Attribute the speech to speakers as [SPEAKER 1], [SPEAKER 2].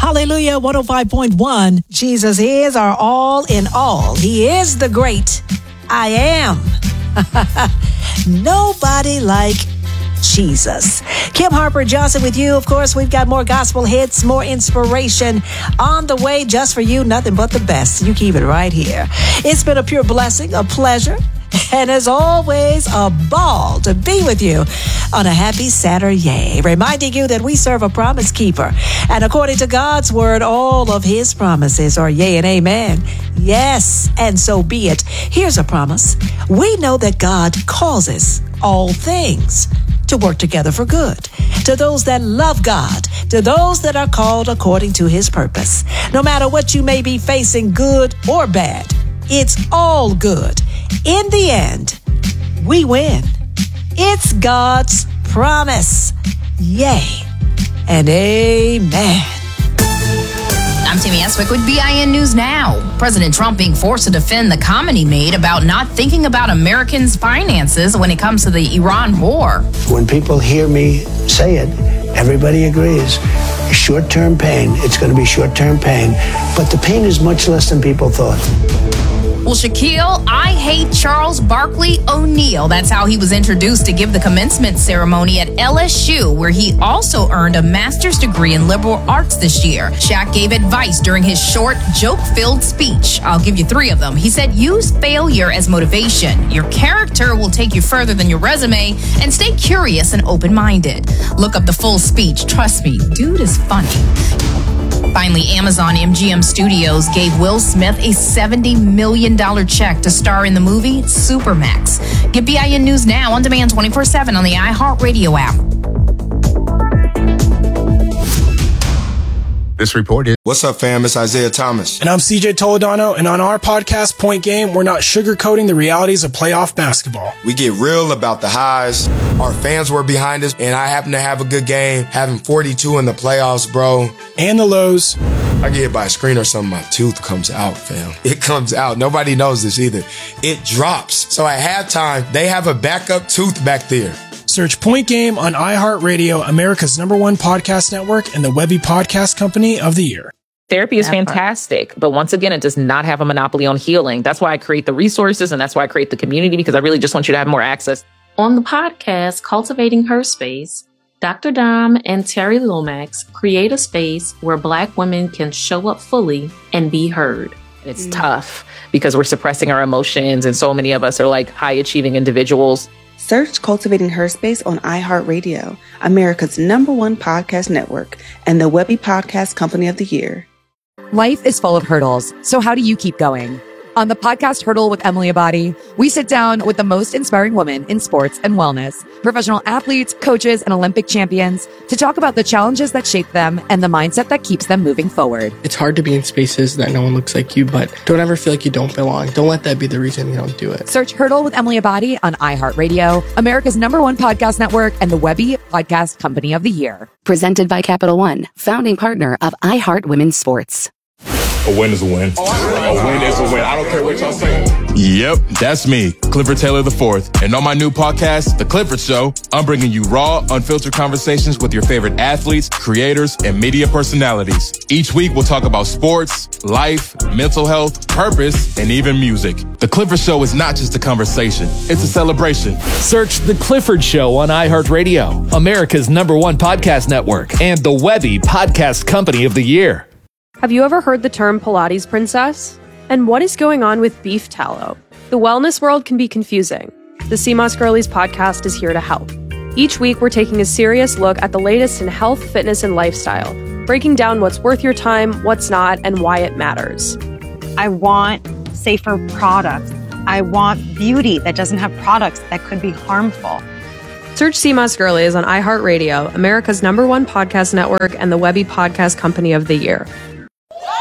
[SPEAKER 1] Hallelujah, 105.1. Jesus is our all in all. He is the great I am. Nobody like Jesus. Kim Harper Johnson with you. Of course, we've got more gospel hits, more inspiration on the way just for you. Nothing but the best. You keep it right here. It's been a pure blessing, a pleasure, and as always, a ball to be with you on a happy Saturday. Reminding you that we serve a promise keeper. And according to God's word, all of his promises are yea and amen. Yes, and so be it. Here's a promise. We know that God causes all things to work together for good, to those that love God, to those that are called according to his purpose. No matter what you may be facing, good or bad, it's all good. In the end, we win. It's God's promise. Yay and amen.
[SPEAKER 2] I'm Tammy Eswick with BIN News Now. President Trump being forced to defend the comment he made about not thinking about Americans' finances when it comes to the Iran war.
[SPEAKER 3] When people hear me say it, everybody agrees. Short-term pain, it's going to be short-term pain, but the pain is much less than people thought.
[SPEAKER 2] Well, Shaquille, I hate Charles Barkley O'Neal. That's how he was introduced to give the commencement ceremony at LSU, where he also earned a master's degree in liberal arts this year. Shaq gave advice during his short, joke-filled speech. I'll give you 3 of them. He said, use failure as motivation. Your character will take you further than your resume, and stay curious and open-minded. Look up the full speech. Trust me, dude is funny. Finally, Amazon MGM Studios gave Will Smith a $70 million check to star in the movie Supermax. Get BIN News Now on demand 24/7 on the iHeartRadio app.
[SPEAKER 4] This report is...
[SPEAKER 5] What's up, fam? It's Isaiah Thomas.
[SPEAKER 6] And I'm CJ Toledano, and on our podcast, Point Game, we're not sugarcoating the realities of playoff basketball.
[SPEAKER 5] We get real about the highs. Our fans were behind us, and I happen to have a good game, having 42 in the playoffs, bro.
[SPEAKER 6] And the lows.
[SPEAKER 5] I get hit by a screen or something, my tooth comes out, fam. It comes out. Nobody knows this either. It drops. So at halftime, they have a backup tooth back there.
[SPEAKER 6] Search Point Game on iHeartRadio, America's #1 podcast network, and the Webby Podcast Company of the Year.
[SPEAKER 7] Therapy is fantastic, but once again, it does not have a monopoly on healing. That's why I create the resources, and that's why I create the community, because I really just want you to have more access.
[SPEAKER 8] On the podcast, Cultivating Her Space, Dr. Dom and Terry Lomax create a space where Black women can show up fully and be heard.
[SPEAKER 7] It's tough because we're suppressing our emotions, and so many of us are like high-achieving individuals.
[SPEAKER 9] Search Cultivating Her Space on iHeartRadio, America's #1 podcast network, and the Webby Podcast Company of the Year.
[SPEAKER 10] Life is full of hurdles, so how do you keep going? On the podcast Hurdle with Emily Abadi, we sit down with the most inspiring women in sports and wellness, professional athletes, coaches, and Olympic champions to talk about the challenges that shape them and the mindset that keeps them moving forward.
[SPEAKER 11] It's hard to be in spaces that no one looks like you, but don't ever feel like you don't belong. Don't let that be the reason you don't do it.
[SPEAKER 10] Search Hurdle with Emily Abadi on iHeartRadio, America's #1 podcast network, and the Webby Podcast Company of the Year.
[SPEAKER 12] Presented by Capital One, founding partner of iHeart Women's Sports.
[SPEAKER 13] A win is a win. A win is a win. I don't care what y'all say.
[SPEAKER 4] Yep, that's me, Clifford Taylor IV. And on my new podcast, The Clifford Show, I'm bringing you raw, unfiltered conversations with your favorite athletes, creators, and media personalities. Each week, we'll talk about sports, life, mental health, purpose, and even music. The Clifford Show is not just a conversation, it's a celebration.
[SPEAKER 14] Search The Clifford Show on iHeartRadio, America's #1 podcast network, and the Webby Podcast Company of the Year.
[SPEAKER 15] Have you ever heard the term Pilates princess? And what is going on with beef tallow? The wellness world can be confusing. The CMOS Girlies podcast is here to help. Each week, we're taking a serious look at the latest in health, fitness, and lifestyle, breaking down what's worth your time, what's not, and why it matters.
[SPEAKER 16] I want safer products. I want beauty that doesn't have products that could be harmful.
[SPEAKER 15] Search CMOS Girlies on iHeartRadio, America's #1 podcast network, and the Webby Podcast Company of the Year.